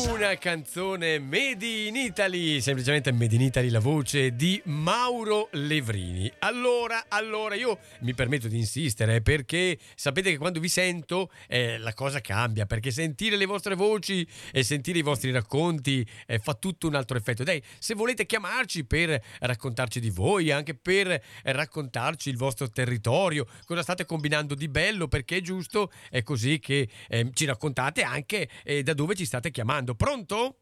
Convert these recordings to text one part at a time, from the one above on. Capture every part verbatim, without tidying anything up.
Una canzone Made in Italy, semplicemente Made in Italy, la voce di Mauro Levrini. Allora, allora io mi permetto di insistere perché sapete che quando vi sento eh, la cosa cambia, perché sentire le vostre voci e sentire i vostri racconti eh, fa tutto un altro effetto. Dai, se volete chiamarci per raccontarci di voi, anche per eh, raccontarci il vostro territorio, cosa state combinando di bello, perché è giusto, è così che eh, ci raccontate anche eh, da dove ci state chiamando. Pronto?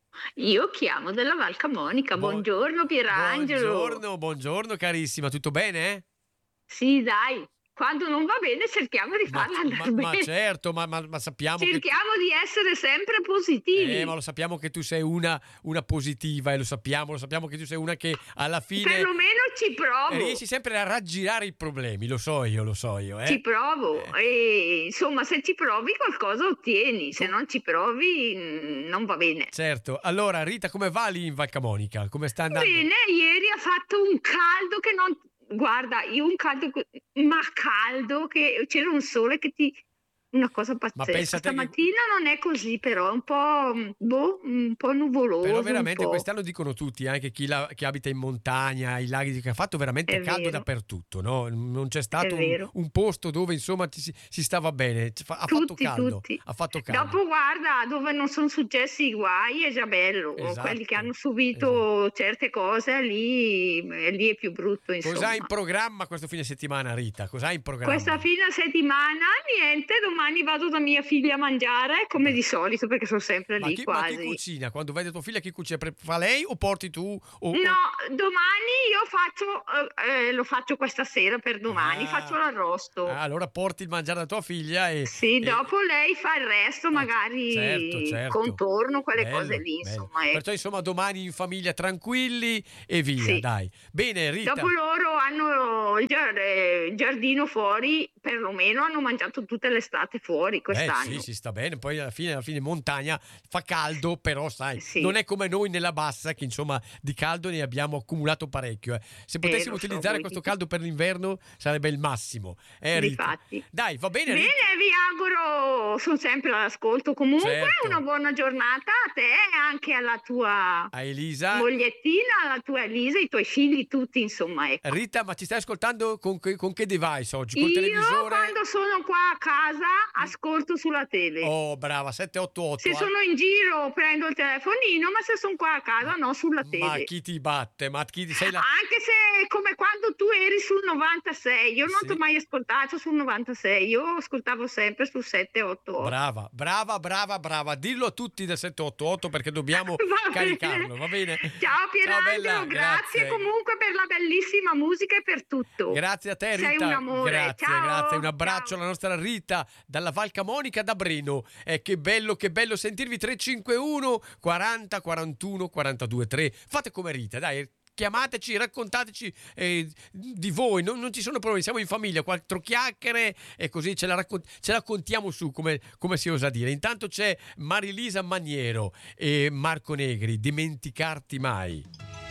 Io chiamo della Val Camonica. Buon- Buongiorno Pierangelo. Buongiorno, buongiorno carissima, tutto bene? Sì, dai, quando non va bene cerchiamo di Ma, farla andare ma- ma bene. certo, ma, ma- ma sappiamo che... Cerchiamo di essere sempre positivi. Eh, ma lo sappiamo che tu sei una, una positiva e lo sappiamo, lo sappiamo che tu sei una che alla fine Perlomeno ci provo. riesci sempre a raggirare i problemi, lo so io, lo so io. Eh? Ci provo Eh. e insomma se ci provi qualcosa ottieni, se Com- non ci provi mm, non va bene. Certo, allora Rita, come va lì in Val Camonica? Come sta andando? Bene, ieri ha fatto un caldo che non... Guarda, io un caldo, ma caldo, che c'era un sole che ti... Una cosa pazzesca. pensa te che- Stamattina non è così, però è un po', boh, un po' nuvoloso. Però un veramente po'. quest'anno dicono tutti, anche chi, la- chi abita in montagna, i laghi, che ha fatto veramente È caldo vero. dappertutto, no? Non c'è stato È un, vero. un posto dove insomma ci si, si stava bene. Ci fa- Ha fatto Tutti, caldo, tutti. ha fatto caldo. Dopo, guarda, dove non sono successi i guai è già bello. Esatto, Quelli che hanno subito certe cose, lì, eh, lì è più brutto, insomma. Cos'hai in programma questo fine settimana, Rita? Cos'hai in programma? Questa fine settimana, niente, domani vado da mia figlia a mangiare, come Beh. di solito, perché sono sempre Ma lì chi, ma chi quasi. cucina? Quando vedi tua figlia, chi cucina? Pre- Fa lei o porti tu? O, o- No, domani io faccio, eh, eh, lo faccio questa sera per domani, Ah. faccio l'arrosto. Ah, allora porti il mangiare da tua figlia e... Sì, e- dopo lei fa il resto, Ah, magari certo, certo. contorno, quelle Bello, cose lì, bello. insomma. ecco. Perciò insomma domani in famiglia tranquilli e via, Sì. dai. Bene, Rita. Dopo loro hanno il giar- eh, il giardino fuori, perlomeno hanno mangiato tutta l'estate fuori Eh quest'anno. sì, si sta bene, poi alla fine, alla fine in montagna fa caldo, però sai, Sì. non è come noi nella bassa che insomma di caldo ne abbiamo accumulato parecchio. eh. Se potessimo lo so, utilizzare voi questo dite. caldo per l'inverno sarebbe il massimo. Eh, Rita? Difatti. Dai, va bene, Bene, Rita? vi auguro, sono sempre all'ascolto comunque, Certo. una buona giornata a te e anche alla tua A Elisa. mogliettina, alla tua Elisa, i tuoi figli tutti, insomma, ecco. Rita, ma ci stai ascoltando con che, con che device oggi? Col Io televisore? quando sono qua a casa ascolto sulla tele. Oh, brava, sette otto otto. Se eh. sono in giro prendo il telefonino, ma se sono qua a casa no, sulla Ma tele. chi ti batte? Ma chi ti sei la... Anche se come quando tu eri sul novantasei, io non Sì. ti ho mai ascoltato sul novantasei, io ascoltavo sempre sul sette otto otto. Brava, brava, brava, brava. Dillo a tutti del sette otto otto perché dobbiamo Va bene. caricarlo, va bene? Ciao Pierangelo, bella, grazie comunque per la bellissima musica e per tutto. Grazie a te, Rita. Sei un amore. Grazie, Ciao. grazie. Un abbraccio Ciao. alla nostra Rita dalla Val Camonica da Breno. Eh, che bello, che bello sentirvi. tre cinque uno quaranta quarantuno quarantadue tre. Fate come Rita, dai. Chiamateci, raccontateci eh, di voi, non, non ci sono problemi, siamo in famiglia, quattro chiacchiere e così ce la, raccont- ce la contiamo su, come, come si osa dire. Intanto c'è Marilisa Maniero e Marco Negri, Dimenticarti mai.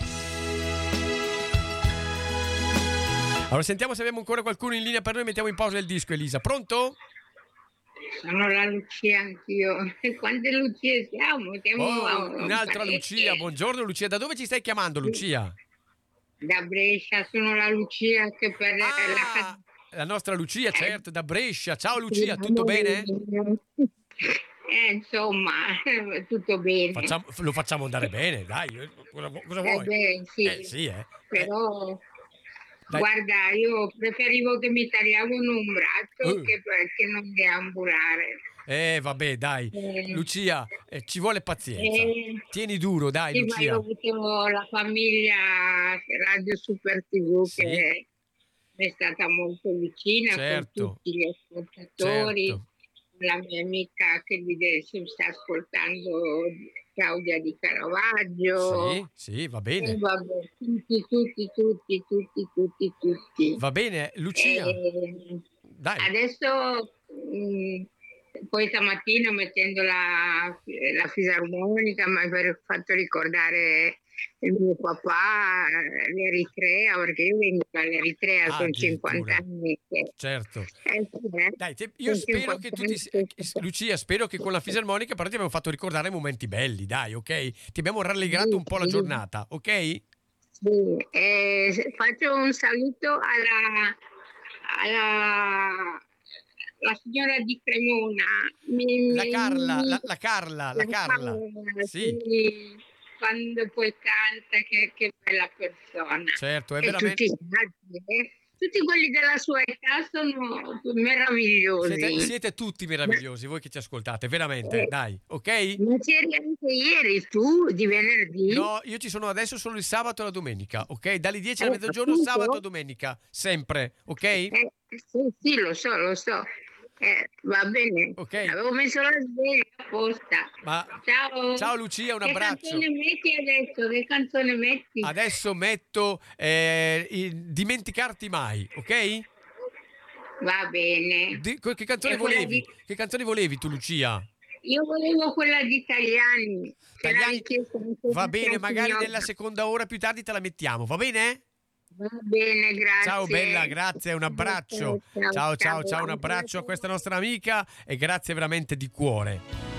Allora sentiamo se abbiamo ancora qualcuno in linea per noi, mettiamo in pausa il disco. Elisa, pronto? Sono la Lucia anch'io. Quante Lucie siamo? Siamo Oh, un'altra parecchie. Lucia, buongiorno Lucia, da dove ci stai chiamando Lucia? Da Brescia, sono la Lucia che per la Ah, la nostra Lucia, certo, da Brescia. Ciao Lucia, tutto bene? Eh, insomma, tutto bene. Facciamo- lo facciamo andare bene, dai. Cosa, cosa Eh vuoi? beh, sì. Eh, sì, eh. Però, Dai. guarda, io preferivo che mi tagliavano un braccio Uh. che, che non deambulare. Eh, vabbè, dai. Eh. Lucia, eh, ci vuole pazienza. Eh. Tieni duro, dai, Sì, ma io ho Lucia. avuto la famiglia Radio Super tivù Sì. che mi è stata molto vicina Certo. con tutti gli ascoltatori, Certo. la mia amica che vi si sta ascoltando, Claudia Di Caravaggio, Sì, sì, va e bene. vabbè, tutti, tutti, tutti, tutti, tutti, tutti. Va bene, Lucia. E Dai. adesso mh, poi stamattina mettendo la, la fisarmonica mi ha fatto ricordare il mio papà, l'Eritrea, perché io vengo dall'Eritrea, Ah, sono cinquanta addirittura. anni che... Certo. Eh, sì, eh, Dai, te- io sono spero che cinquanta tu ti... anni che... Lucia, spero che con la fisarmonica però ti abbiamo fatto ricordare momenti belli, dai, ok? Ti abbiamo rallegrato Sì, un po' la sì, giornata, ok? sì. Eh, se- faccio un saluto alla, alla la signora di Cremona, mi, La mi, Carla, mi- la, la Carla, la la Carla. Paola, Sì, sì, quando poi canta, che, che bella persona. certo, è E tutti veramente... gli altri, eh. Tutti quelli della sua età sono Siete, meravigliosi. siete tutti Ma, meravigliosi, voi che ci ascoltate, veramente, eh, dai, ok? ma c'eri anche ieri tu, di venerdì? No, io ci sono adesso solo il sabato e la domenica, ok? Dalle dieci alla Eh, mezzogiorno, sabato e appunto. domenica, sempre, ok? Eh, sì, sì, lo so, lo so. Eh, va bene. Ok? Avevo messo la sveglia apposta. Ma Ciao. ciao Lucia, un Che abbraccio. canzone metti adesso? Che canzone metti? Adesso metto eh, il Dimenticarti mai, ok? Va bene. Di- che canzone E quella volevi? di... Che canzone volevi tu, Lucia? Io volevo quella di Italiani. Ce l'ha Tagliani? richiesta anche Va bene, questa magari signora. nella seconda ora più tardi te la mettiamo, va bene? Va bene, Ciao bella, grazie. grazie, un Ciao, abbraccio. ciao, Ciao ciao ciao. ciao, un Ancora abbraccio a questa nostra amica e grazie veramente di cuore.